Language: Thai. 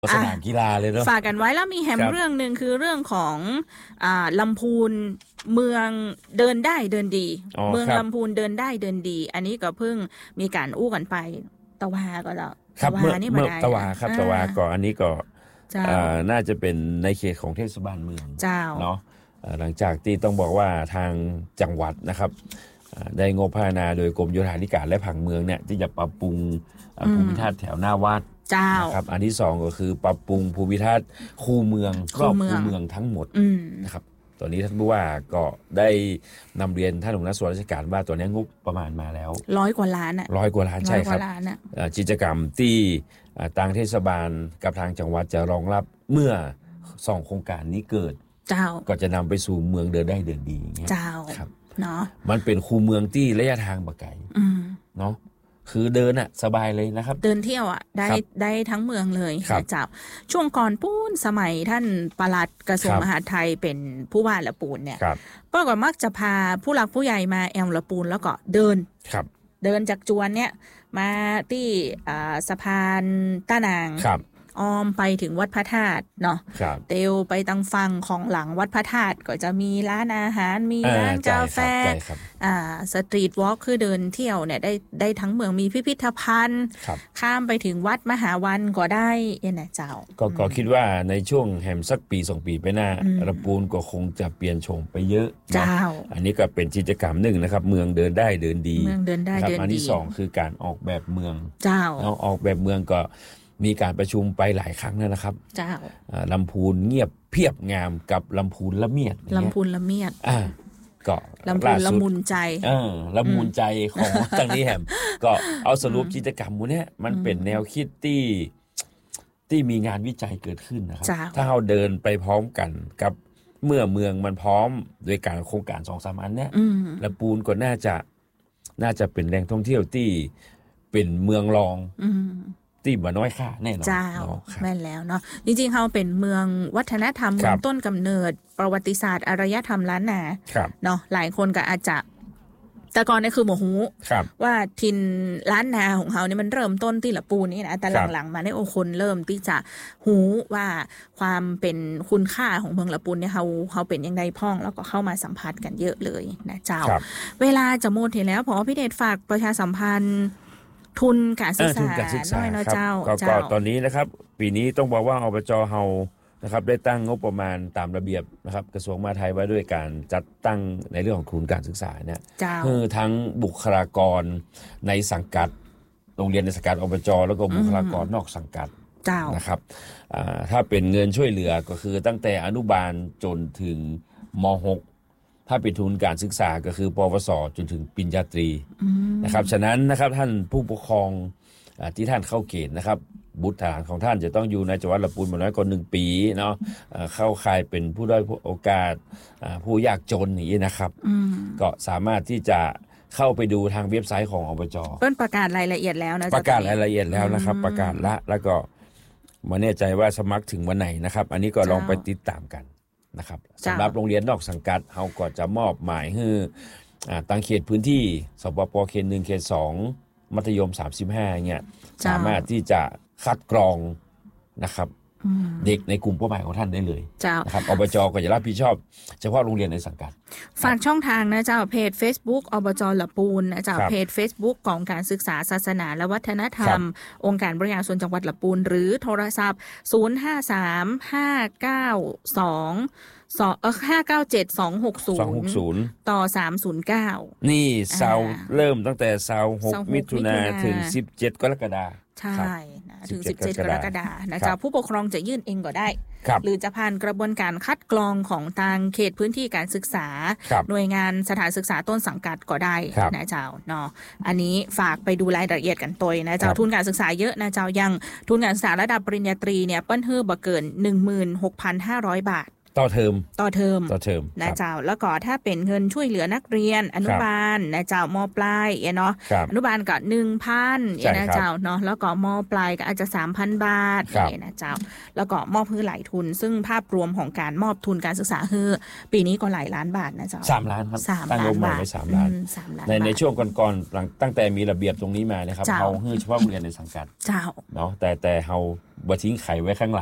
สนามกีฬาเลยเนาะฝากกันไว้แล้วมีแฮมเรื่องหนึ่งคือเรื่องของลำพูนเมืองเดินได้เดินดีเมืองลำพูนเดินได้เดินดีอันนี้ก็เพิ่งมีการอู้กันไปตะวาก็แล้วครับเมื่อตะวาครับตะวาก่อนอันนี้ก็น่าจะเป็นในเขตของเทศบาลเมืองเนาะหลังจากที่ต้องบอกว่าทางจังหวัดนะครับได้งบพัฒนาโดยกรมโยธาธิการและผังเมืองเนี่ยที่จะปรับปรุงภูมิทัศน์แถวหน้าวัดนะครับอันที่2ก็คือปรับปรุงภูมิทัศน์คูเมืองรอบคูเมืองทั้งหมดนะครับตอนนี้ท่านผู้ว่าก็ได้นำเรียนท่านหัวหน้าส่วนราชการว่าตัวนี้งบประมาณมาแล้ว 100 กว่าล้านอ่ะ 100 กว่าล้านใช่ครับกิจกรรมที่ทางเทศบาลกับทางจังหวัดจะรองรับเมื่อ2โครงการนี้เกิดก็จะนำไปสู่เมืองเดินได้เดินดีอย่างเงี้ยครับเนาะมันเป็นคูเมืองที่ระยะทางบ่ไกลเนาะคือเดินสบายเลยนะครับเดินเที่ยวได้ทั้งเมืองเลยนะเจ้าช่วงก่อนปูนสมัยท่านปลัดกระทรวงมหาดไทยเป็นผู้ว่าละปูนเนี่ยก็มักจะพาผู้หลักผู้ใหญ่มาแอลละปูนแล้วก็เดินจากจวนเนี่ยมาที่สะพานต้านางอ้อมไปถึงวัดพระธาตุเนาะเตลไปตังฟังของหลังวัดพระธาตุก็จะมีร้านอาหารมีร้านกาแฟสตรีทวอล์คคือเดินเที่ยวเนี่ยได้ทั้งเมืองมีพิพิธภัณฑ์ข้ามไปถึงวัดมหาวันก็ได้เนี่ยเจ้าก็คิดว่าในช่วงแฮมสักปี2ปีไปหน้าระปูนก็คงจะเปลี่ยนโฉมไปเยอะเจ้าอันนี้ก็เป็นกิจกรรมหนึ่งนะครับเมืองเดินได้เดินดีเมืองเดินได้เดินดีอันที่2คือการออกแบบเมืองเจ้าออกแบบเมืองก็มีการประชุมไปหลายครั้งแล้วนะครับเจ้าลำพูนเงียบเพียบงามกับลำพูนละเมียดลำพูนละเมียดก็ลำพูนละมุนใจละมุนใจของทางนี้แฮมก็เอาสรุปกิจกรรมมูเนี่ยมันเป็นแนวคิดที่มีงานวิจัยเกิดขึ้นนะครับถ้าเราเดินไปพร้อมกันกับเมื่อเมืองมันพร้อมโดยการโครงการ 2-3 อันเนี่ยลำพูนก็น่าจะเป็นแหล่งท่องเที่ยวที่เป็นเมืองรองที่บ่น้อยค่าแน่นอนเจ้าแม่นแล้วเนาะจริงๆเขาเป็นเมืองวัฒนธรรมเมืองต้นกำเนิดประวัติศาสตร์อารยธรรมล้านนาเนาะหลายคนก็อาจจะแต่ก่อนนี่คือหมู่ฮูว่าทินล้านนาของเขาเนี่ยมันเริ่มต้นที่ละปูนี่นะแต่หลังๆมาเนี่ยคนเริ่มที่จะฮู้ว่าความเป็นคุณค่าของเมืองละปูนเนี่ยเขาเป็นยังไงพ่องแล้วก็เข้ามาสัมผัสกันเยอะเลยนะเจ้าเวลาจะหมดเห็นแล้วพอพี่เดชฝากประชาสัมพันธ์ทุนการศึกษาน้อยเนาะเจ้าก็ตอนนี้นะครับปีนี้ต้องบอกว่าอบจ.เฮานะครับได้ตั้งงบประมาณตามระเบียบนะครับกระทรวงมหาดไทยไว้ด้วยการจัดตั้งในเรื่องของทุนการศึกษาเนี่ยคือทั้งบุคลากรในสังกัดโรงเรียนในสังกัดอบจ.แล้วก็บุคลากรนอกสังกัดนะครับถ้าเป็นเงินช่วยเหลือก็คือตั้งแต่อนุบาลจนถึงม.6ถ้าเป็นทุนการศึกษาก็คือปวสจนถึงปริญญาตรีนะครับฉะนั้นนะครับท่านผู้ปกครองที่ท่านเข้าเกณฑ์นะครับบุตรหลานของท่านจะต้องอยู่ในจังหวัดลำพูนมาน้อยกว่า1 ปีเนาะเข้าข่ายเป็นผู้ด้อยโอกาสผู้ยากจนอย่างนี้นะครับก็สามารถที่จะเข้าไปดูทางเว็บไซต์ของอบจ. เปิ้นประกาศรายละเอียดแล้วนะประกาศรายละเอียดแล้วนะครับประกาศแล้วก็มาแน่ใจว่าสมัครถึงวันไหนนะครับอันนี้ก็ลองไปติดตามกันนะครับสำหรับโรงเรียนนอกสังกัดเราก็จะมอบหมายให้ตั้งเขตพื้นที่สปป.เขต1เขต2มัธยม35เนี่ยสามารถที่จะคัดกรองนะครับเด็กในกลุ่มเป้าหมายของท่านได้เลยนะครับอบจ.ก็จะรับผิดชอบเฉพาะโรงเรียนในสังกัดฝากช่องทางนะเจ้าเพจ Facebook อบจ.ละปูนนะเจ้าเพจ Facebook ของการศึกษาศาสนาและวัฒนธรรมองค์การบริหารส่วนจังหวัดละปูนหรือโทรศัพท์053-597-260ต่อ309 นี่เสาร์เริ่มตั้งแต่เสาร์6มิถุนายนถึง17กรกฎาคมใช่นะถึง17กรกฎาคมนะจ๊ะผู้ปกครองจะยื่นเองก็ได้หรือจะผ่านกระบวนการคัดกรองของทางเขตพื้นที่การศึกษาหน่วยงานสถานศึกษาต้นสังกัดก็ได้นะเจ้าเนาะอันนี้ฝากไปดูรายละเอียดกันตัวนะเจ้าทุนการศึกษาเยอะนะเจ้ายังทุนการศึกษาระดับปริญญาตรีเนี่ยเปิ้นฮื้อบ่เกิน 16,500 บาทต่อเทอมนะเจ้าแล้วก็ถ้าเป็นเงินช่วยเหลือนักเรียนอนุบาลนะเจ้าม.ปลายเนาะอนุบาลก็ 1,000 นะเจ้าเนาะแล้วก็ม.ปลายก็อาจจะ 3,000 บาทนะเจ้าแล้วก็มอบเพื่อหลายทุนซึ่งภาพรวมของการมอบทุนการศึกษาคือปีนี้ก็หลายล้านบาทนะเจ้า 3 ล้านครับตั้งงบมาไว้3 ล้านในช่วงก่อนๆตั้งแต่มีระเบียบตรงนี้มานะครับเฮาฮื้อเฉพาะโรงเรียนในสังกัดเจ้าเนาะแต่เฮาบ่ทิ้งไข่ไว้ข้างหลัง